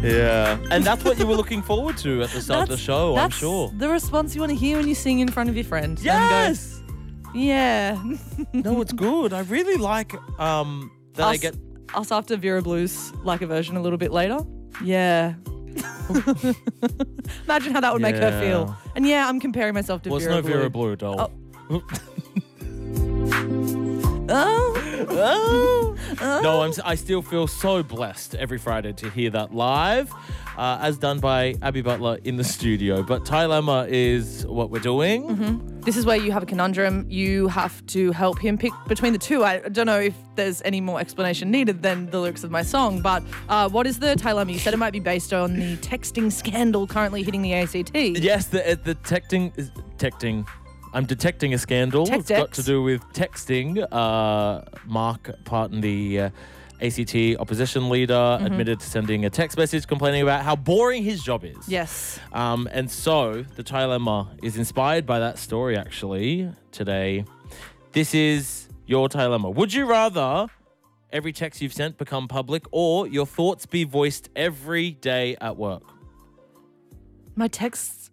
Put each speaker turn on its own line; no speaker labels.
Yeah. And that's what you were looking forward to at the start of the show, I'm sure.
That's the response you want to hear when you sing in front of your friend.
Yes!
And go, yeah.
No, it's good. I really like that I get...
Us after Vera Blues, like a version a little bit later. Yeah. Imagine how that would make her feel. And yeah, I'm comparing myself to Vera Blue.
Well, it's no Vera Blue, doll. No, I still feel so blessed every Friday to hear that live, as done by Abby Butler in the studio. But Trilemma is what we're doing.
Mm-hmm. This is where you have a conundrum. You have to help him pick between the two. I don't know if there's any more explanation needed than the lyrics of my song, but what is the trilemma? You said it might be based on the texting scandal currently hitting the ACT.
Yes, the texting. I'm detecting a scandal. It's got to do with texting. Mark Parton, the ACT opposition leader, admitted to sending a text message complaining about how boring his job is.
Yes.
And so the trilemma is inspired by that story, actually, today. This is your trilemma. Would you rather every text you've sent become public or your thoughts be voiced every day at work?
My texts